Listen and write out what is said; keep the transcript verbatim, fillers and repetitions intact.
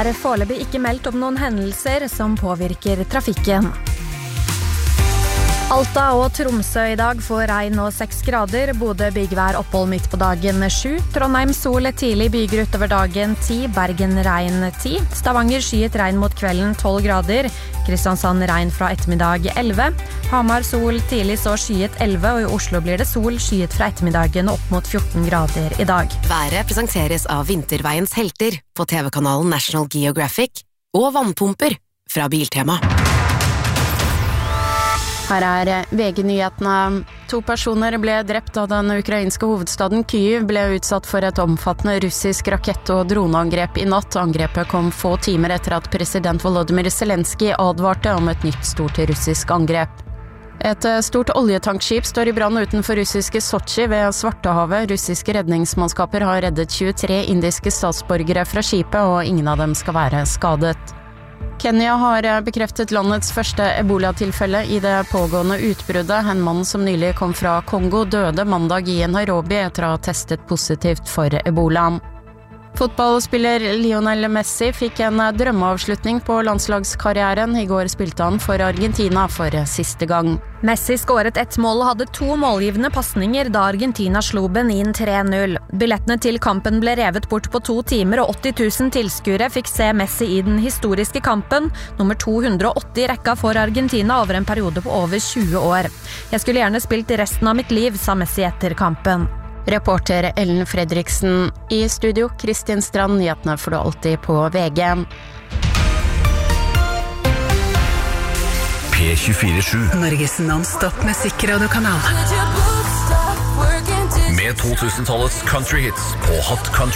er foreløpig ikke meldt om noen hendelser som påvirker trafikken. Alta og Tromsø i dag får regn og seks grader, Bodø byggvær opphold midt på dagen sju, Trondheim sol tidlig byger utover dagen ti, Bergen regn ti, Stavanger skyet regn mot kvelden tolv grader, Kristiansand regn fra ettermiddag elleve, Hamar sol tidlig så skyet elleve, og i Oslo blir det sol skyet fra ettermiddagen opp mot fjorten grader i dag. Været presenteres av Vinterveiens helter på T V-kanalen National Geographic og vannpumper fra Biltema. Her er V G-nyhetene. To personer ble drept da den ukrainske hovedstaden Kyiv ble utsatt for et omfattende russisk rakett- og droneangrep i natt. Angrepet kom få timer etter at president Volodymyr Zelensky advarte om et nytt stort russisk angrep. Et stort oljetankskip står i brann utenfor russiske Sochi ved Svartehavet. Russiske redningsmannskaper har reddet tjuetre indiske statsborgere fra skipet, og ingen av dem skal være skadet. Kenya har bekreftet landets første ebola-tilfelle i det pågående utbruddet. En mann som nylig kom fra Kongo døde mandag i Nairobi etter å ha testet positivt for ebola. Fotballspiller Lionel Messi fikk en drømmeavslutning på landslagskarrieren. I går spilte han for Argentina for siste gang. Messi skåret ett mål og hadde to målgivende passninger da Argentina slo Benin tre null. Billettene til kampen ble revet bort på to timer, og åtti tusen tilskuere fikk se Messi i den historiske kampen, nummer to hundre og åtti i rekka for Argentina over en periode på over tjue år. Jeg skulle gjerne spilt resten av mitt liv, sa Messi etter kampen. Reporter Ellen Fredriksen. I studio, Kristin Strand. Nyhetene får du alltid på V G. P tjuefire sju. Norges non-stop musikkradiokanal. Med to tusen-tallets country hits på Hot Country.